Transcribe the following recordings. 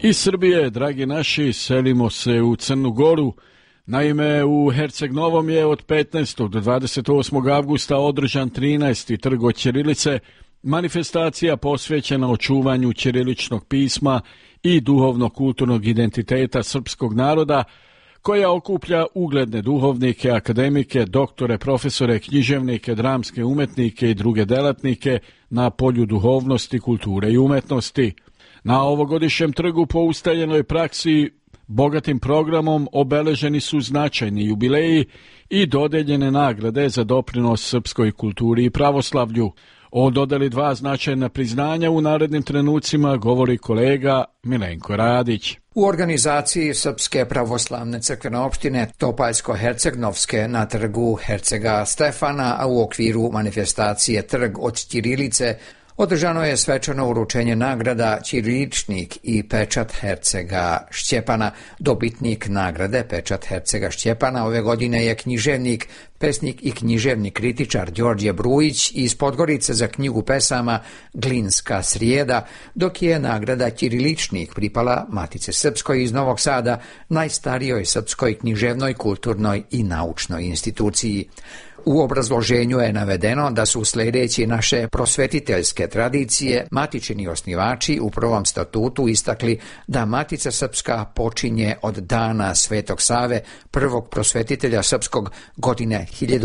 Iz Srbije, dragi naši, selimo se u Crnu Goru. Naime, u Herceg Novom je od 15. do 28. avgusta održan 13. trg od ćirilice, manifestacija posvećena očuvanju ćiriličnog pisma i duhovno-kulturnog identiteta srpskog naroda, koja okuplja ugledne duhovnike, akademike, doktore, profesore, književnike, dramske umetnike i druge delatnike na polju duhovnosti, kulture i umetnosti. Na ovogodišnjem trgu po ustaljenoj praksi bogatim programom obeleženi su značajni jubileji i dodeljene nagrade za doprinos srpskoj kulturi i pravoslavlju. O dodeli 2 značajna priznanja u narednim trenucima govori kolega Milenko Radić. U organizaciji Srpske pravoslavne crkvene opštine Topaljsko-Hercegnovske na trgu Hercega Stefana, a u okviru manifestacije Trg od ćirilice, održano je svečano uručenje nagrada Ćiriličnik i Pečat Hercega Šćepana. Dobitnik nagrade Pečat Hercega Šćepana ove godine je književnik, pesnik i književni kritičar Đorđe Brujić iz Podgorice za knjigu pesama Glinska srijeda, dok je nagrada Ćiriličnik pripala Matice Srpskoj iz Novog Sada, najstarijoj srpskoj književnoj, kulturnoj i naučnoj instituciji. U obrazloženju je navedeno da su sljedeći naše prosvetiteljske tradicije matičini osnivači u prvom statutu istakli da Matica Srpska počinje od dana Svetog Save, prvog prosvetitelja srpskog, godine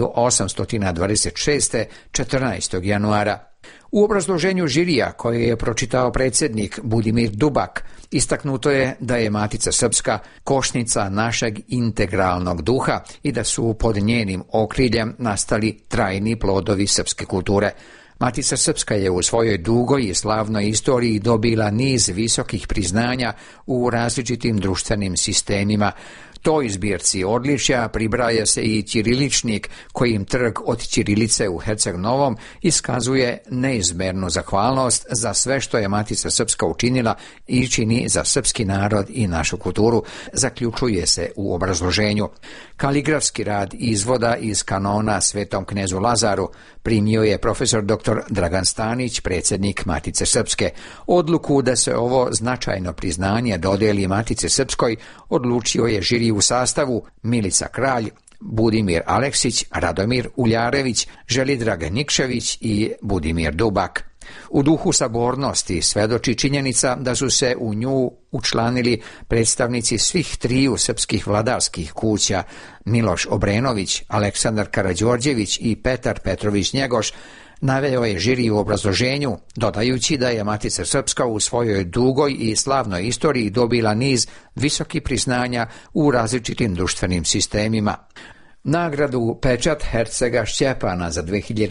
1826. 14. januara. U obrazloženju žirija, koje je pročitao predsjednik Budimir Dubak, istaknuto je da je Matica Srpska košnica našeg integralnog duha i da su pod njenim okriljem nastali trajni plodovi srpske kulture. Matica Srpska je u svojoj dugoj i slavnoj istoriji dobila niz visokih priznanja u različitim društvenim sistemima. Toj zbirci odličja pribraja se i ćiriličnik, kojim trg od ćirilice u Herceg Novom iskazuje neizmernu zahvalnost za sve što je Matica Srpska učinila i čini za srpski narod i našu kulturu, zaključuje se u obrazloženju. Kaligrafski rad izvoda iz kanona Svetom knezu Lazaru primio je profesor dr. Dragan Stanić, predsjednik Matice Srpske. Odluku da se ovo značajno priznanje dodeli Matice Srpskoj odlučio je žiri u sastavu Milica Kralj, Budimir Aleksić, Radomir Uljarević, Želidrag Nikšević i Budimir Dubak. U duhu sabornosti svedoči činjenica da su se u nju učlanili predstavnici svih triju srpskih vladarskih kuća, Miloš Obrenović, Aleksandar Karađorđević i Petar Petrović Njegoš, naveo je žiri u obrazloženju, dodajući da je Matica Srpska u svojoj dugoj i slavnoj istoriji dobila niz visokih priznanja u različitim društvenim sistemima. Nagradu Pečat Hercega Šćepana za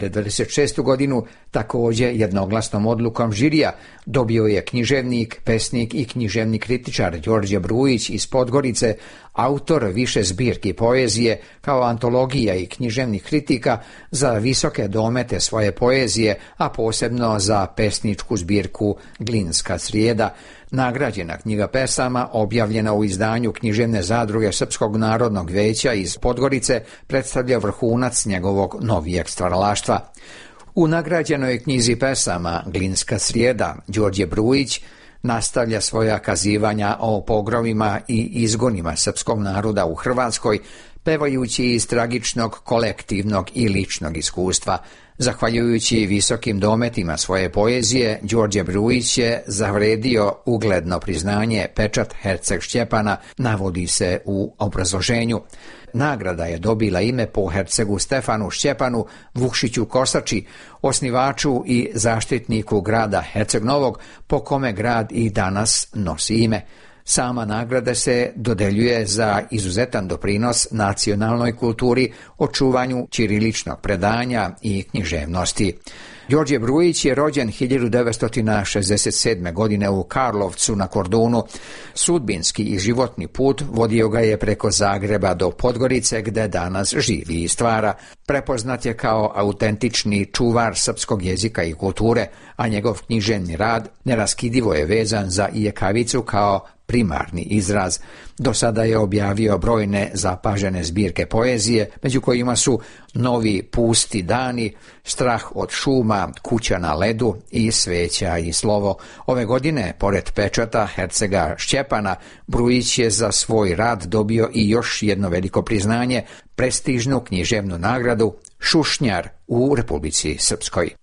2026. godinu također jednoglasnom odlukom žirija dobio je književnik, pesnik i književni kritičar Đorđe Brujić iz Podgorice, autor više zbirki poezije kao antologija i književnih kritika za visoke domete svoje poezije, a posebno za pesničku zbirku Glinska srijeda. Nagrađena knjiga pesama, objavljena u izdanju Književne zadruge Srpskog narodnog veća iz Podgorice, predstavlja vrhunac njegovog novijeg stvaralaštva. U nagrađenoj knjizi pesama Glinska srijeda Đorđe Brujić nastavlja svoja kazivanja o pogromima i izgonima srpskog naroda u Hrvatskoj, pevajući iz tragičnog, kolektivnog i ličnog iskustva. Zahvaljujući visokim dometima svoje poezije, Đorđe Brujić je zavredio ugledno priznanje Pečat Herceg Šćepana, navodi se u obrazloženju. Nagrada je dobila ime po hercegu Stefanu Šćepanu Vukšiću Kosači, osnivaču i zaštitniku grada Herceg Novog, po kome grad i danas nosi ime. Sama nagrada se dodeljuje za izuzetan doprinos nacionalnoj kulturi, očuvanju ćiriličnog predanja i književnosti. Đorđe Brujić je rođen 1967. godine u Karlovcu na Kordunu. Sudbinski i životni put vodio ga je preko Zagreba do Podgorice, gde danas živi i stvara. Prepoznat je kao autentični čuvar srpskog jezika i kulture, a njegov književni rad neraskidivo je vezan za ijekavicu kao primarni izraz. Do sada je objavio brojne zapažene zbirke poezije, među kojima su Novi pusti dani, Strah od šuma, Kuća na ledu i Sveća i slovo. Ove godine, pored pečata Hercega Šćepana, Brujić je za svoj rad dobio i još jedno veliko priznanje, prestižnu književnu nagradu Šušnjar u Republici Srpskoj.